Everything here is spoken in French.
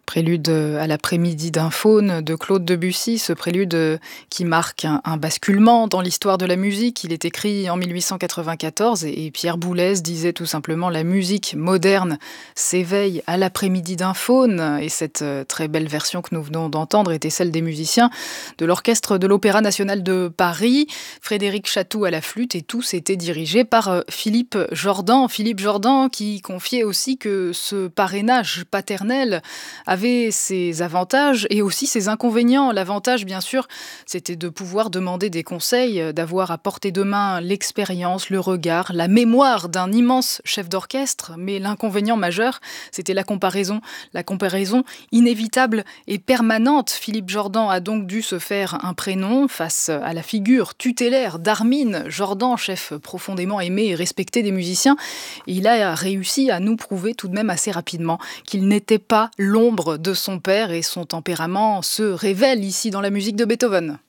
Prélude à l'après-midi d'un faune de Claude Debussy, ce prélude qui marque un basculement dans l'histoire de la musique. Il est écrit en 1894 et Pierre Boulez disait tout simplement: la musique moderne s'éveille à l'après-midi d'un faune. Et cette très belle version que nous venons d'entendre était celle des musiciens de l'Orchestre de l'Opéra national de Paris, Frédéric Chatou à la flûte, et tous étaient dirigés par Philippe Jordan. Philippe Jordan qui confiait aussi que ce parrainage paternel avait ses avantages et aussi ses inconvénients. L'avantage, bien sûr, c'était de pouvoir demander des conseils, d'avoir à portée de main l'expérience, le regard, la mémoire d'un immense chef d'orchestre. Mais l'inconvénient majeur, c'était la comparaison inévitable et permanente. Philippe Jordan a donc dû se faire un prénom face à la figure tutélaire d'Armin Jordan, chef profondément aimé et respecté des musiciens. Et il a réussi à nous prouver tout de même assez rapidement qu'il n'était pas l'ombre de son père, et son tempérament se révèle ici dans la musique de Beethoven.